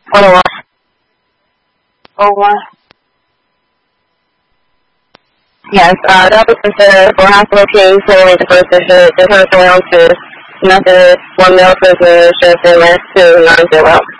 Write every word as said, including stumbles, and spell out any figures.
oh one. Oh one. Yes, uh, that was considered for hospital case only the first visit. The first round to nothing, one male prisoner, sheriff, two nine zero.